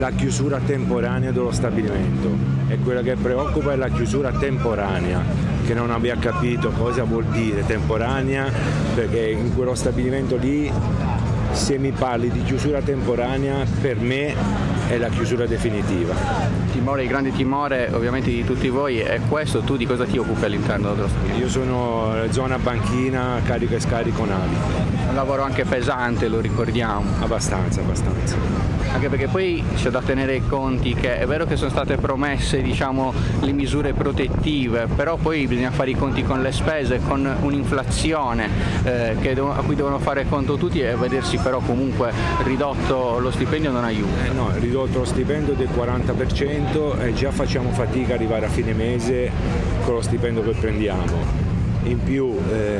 La chiusura temporanea dello stabilimento e quella che preoccupa è la chiusura temporanea, che non abbia capito cosa vuol dire temporanea, perché in quello stabilimento lì, se mi parli di chiusura temporanea, per me è la chiusura definitiva. Il grande timore ovviamente di tutti voi è questo. Tu di cosa ti occupi all'interno dello stabilimento? Io sono zona banchina, carico e scarico navi. Un lavoro anche pesante, lo ricordiamo. Abbastanza. Anche perché poi c'è da tenere i conti che è vero che sono state promesse, diciamo, le misure protettive, però poi bisogna fare i conti con le spese, con un'inflazione a cui devono fare conto tutti, e vedersi però comunque ridotto lo stipendio non aiuta. No, ridotto lo stipendio del 40% e già facciamo fatica ad arrivare a fine mese con lo stipendio che prendiamo. In più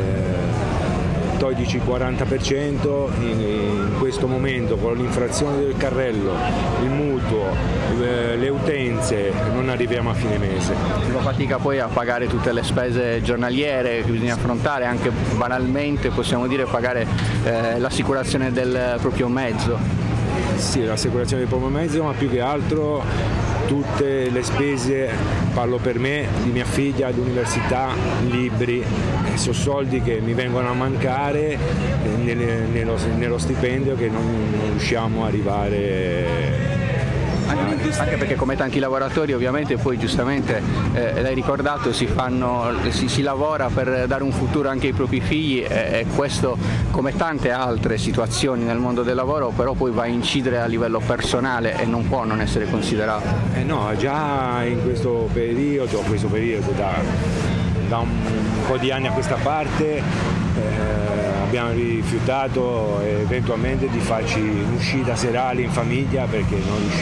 togli il 40%, in questo momento con l'infrazione del carrello, il mutuo, le utenze, non arriviamo a fine mese. Si fa fatica poi a pagare tutte le spese giornaliere che bisogna affrontare, anche banalmente possiamo dire pagare l'assicurazione del proprio mezzo. Sì, l'assicurazione del proprio mezzo, ma più che altro tutte le spese, parlo per me, di mia figlia all'università, libri, sono soldi che mi vengono a mancare nello stipendio, che non riusciamo a arrivare. Anche perché come tanti lavoratori ovviamente poi giustamente l'hai ricordato, si lavora per dare un futuro anche ai propri figli, e questo come tante altre situazioni nel mondo del lavoro però poi va a incidere a livello personale e non può non essere considerato. No, già in questo periodo da un po' di anni a questa parte abbiamo rifiutato eventualmente di farci un'uscita serale in famiglia, perché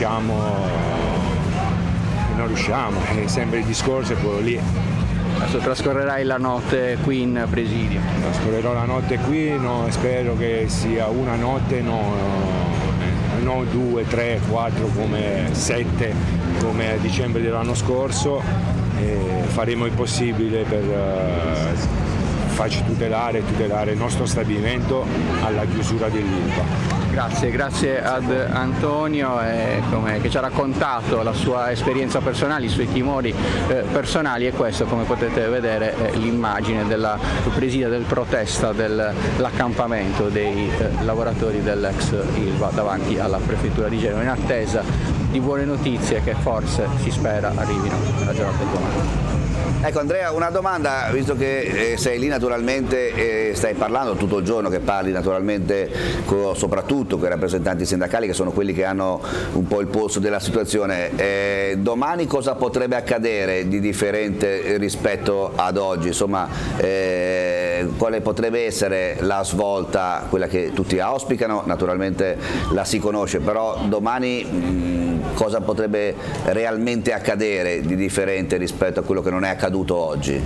non riusciamo, è sempre il discorso è quello lì. Adesso trascorrerai la notte qui in presidio? Trascorrerò la notte qui, spero che sia una notte, non 2, 3, 4 come 7 come a dicembre dell'anno scorso, e faremo il possibile per farci tutelare il nostro stabilimento alla chiusura dell'Ilva. Grazie ad Antonio che ci ha raccontato la sua esperienza personale, i suoi timori personali, e questo, come potete vedere, è l'immagine della presidia del protesta dell'accampamento dei lavoratori dell'ex Ilva davanti alla prefettura di Genova, in attesa di buone notizie che forse si spera arrivino nella giornata del domani. Ecco Andrea, una domanda, visto che sei lì naturalmente e stai parlando tutto il giorno, che parli naturalmente soprattutto con i rappresentanti sindacali, che sono quelli che hanno un po' il polso della situazione, domani cosa potrebbe accadere di differente rispetto ad oggi? Insomma, quale potrebbe essere la svolta, quella che tutti auspicano, naturalmente la si conosce, però domani cosa potrebbe realmente accadere di differente rispetto a quello che non è accaduto oggi?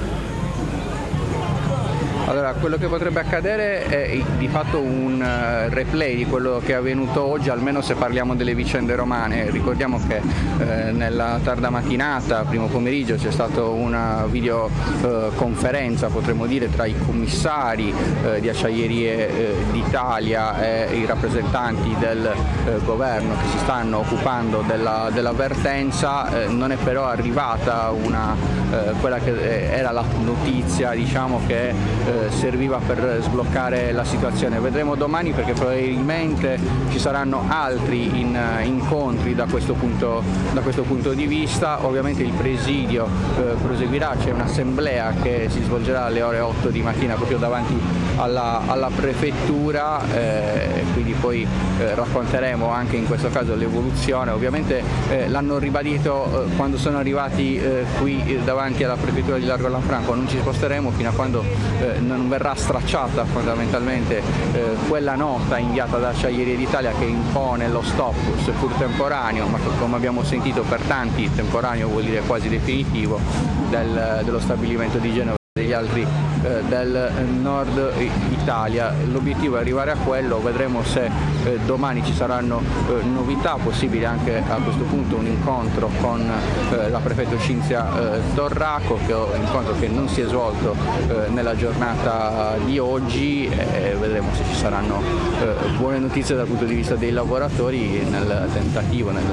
Allora, quello che potrebbe accadere è di fatto un replay di quello che è avvenuto oggi, almeno se parliamo delle vicende romane. Ricordiamo che nella tarda mattinata, primo pomeriggio, c'è stata una videoconferenza, potremmo dire, tra i commissari di Acciaierie d'Italia e i rappresentanti del governo che si stanno occupando dell'avvertenza. Non è però arrivata quella che era la notizia, diciamo, che serviva per sbloccare la situazione. Vedremo domani, perché probabilmente ci saranno altri incontri da questo punto di vista. Ovviamente il presidio proseguirà, c'è un'assemblea che si svolgerà alle ore 8 di mattina proprio davanti alla prefettura, quindi poi racconteremo anche in questo caso l'evoluzione. Ovviamente l'hanno ribadito quando sono arrivati qui davanti alla prefettura di Largo Lanfranco: non ci sposteremo fino a quando non verrà stracciata fondamentalmente quella nota inviata da Acciaierie d'Italia che impone lo stop, seppur temporaneo, ma come abbiamo sentito per tanti temporaneo vuol dire quasi definitivo, dello stabilimento di Genova. altri del nord Italia. L'obiettivo è arrivare a quello, vedremo se domani ci saranno novità, possibile anche a questo punto un incontro con la prefetto Cinzia Torraco, incontro che non si è svolto nella giornata di oggi, e vedremo se ci saranno buone notizie dal punto di vista dei lavoratori nel tentativo, nel